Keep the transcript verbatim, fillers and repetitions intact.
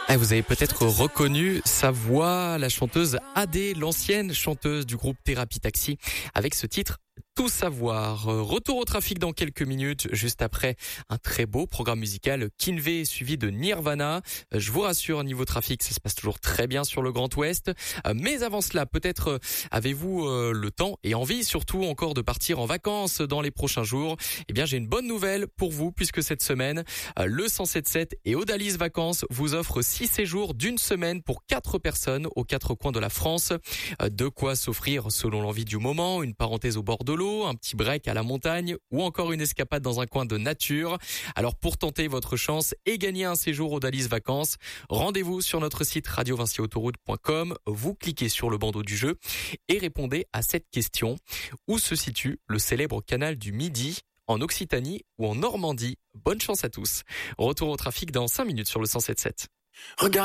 Ah, vous avez peut-être reconnu sa voix, la chanteuse Adé, l'ancienne chanteuse du groupe Thérapie Taxi, avec ce titre Tout savoir. Retour au trafic dans quelques minutes, juste après un très beau programme musical Kinvey suivi de Nirvana. Je vous rassure, niveau trafic, ça se passe toujours très bien sur le Grand Ouest. Mais avant cela, peut-être avez-vous le temps et envie surtout encore de partir en vacances dans les prochains jours. Eh bien, j'ai une bonne nouvelle pour vous puisque cette semaine, le cent sept sept et Odalis Vacances vous offrent six séjours d'une semaine pour quatre personnes aux quatre coins de la France. De quoi s'offrir selon l'envie du moment, une parenthèse au bord de l'eau, un petit break à la montagne ou encore une escapade dans un coin de nature. Alors pour tenter votre chance et gagner un séjour Odalis Vacances, rendez-vous sur notre site radio vinci autoroute point com, vous cliquez sur le bandeau du jeu et répondez à cette question. Où se situe le célèbre canal du Midi ? En Occitanie ou en Normandie? Bonne chance à tous. Retour au trafic dans cinq minutes sur le cent sept sept. Regarde.